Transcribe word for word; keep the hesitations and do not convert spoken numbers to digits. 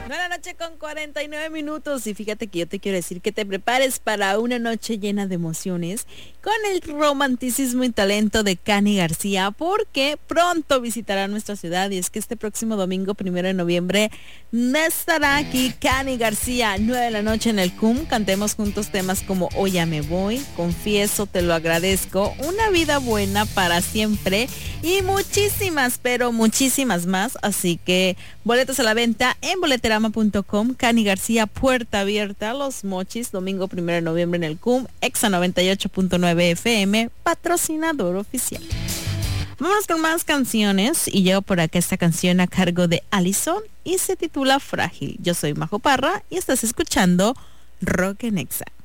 Nueva noche con cuarenta y nueve minutos y fíjate que yo te quiero decir que te prepares para una noche llena de emociones con el romanticismo y talento de Cani García, porque pronto visitará nuestra ciudad y es que este próximo domingo primero de noviembre estará aquí Cani García, nueve de la noche en el C U M. Cantemos juntos temas como Hoy ya me voy, Confieso, Te lo agradezco, Una vida buena para siempre y muchísimas, pero muchísimas más. Así que boletos a la venta en boleterama punto com. Cani García, puerta abierta, Los Mochis, domingo primero de noviembre en el C U M. Exa noventa y ocho punto nueve F M, patrocinador oficial. Vámonos con más canciones y llego por acá esta canción a cargo de Allison y se titula Frágil. Yo soy Majo Parra y estás escuchando Rock en Exa.